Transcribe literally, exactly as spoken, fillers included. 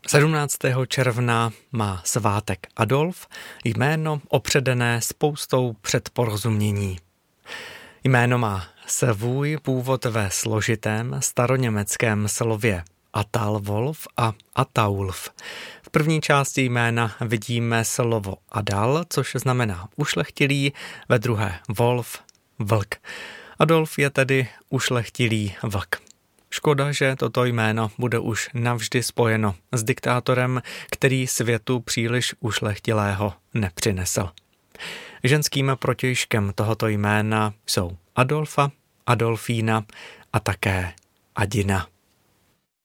sedmnáctého června má svátek Adolf, jméno opředené spoustou předporozumění. Jméno má svůj původ ve složitém staroněmeckém slově Atalwolf a Ataulf. V první části jména vidíme slovo Adal, což znamená ušlechtilý, ve druhé Wolf, vlk. Adolf je tedy ušlechtilý vlk. Škoda, že toto jméno bude už navždy spojeno s diktátorem, který světu příliš ušlechtilého nepřinesl. Ženským protějškem tohoto jména jsou Adolfa, Adolfína a také Adina.